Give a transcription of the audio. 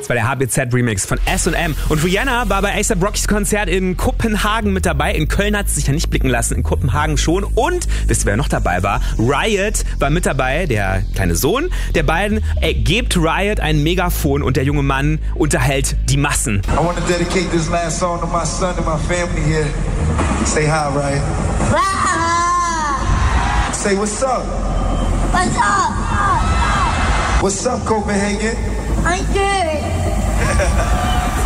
Das war der HBZ-Remix von S&M. Und Rihanna war bei A$AP Rockys Konzert in Kopenhagen mit dabei. In Köln hat sie sich ja nicht blicken lassen, in Kopenhagen schon. Und, wisst ihr, wer noch dabei war? Riot war mit dabei, der kleine Sohn der beiden. Gebt Riot ein Megafon und der junge Mann unterhält die Massen. I want to dedicate this last song to my son and my family here. Say hi, Riot. Say what's up. What's up? What's up, Copenhagen? I'm good.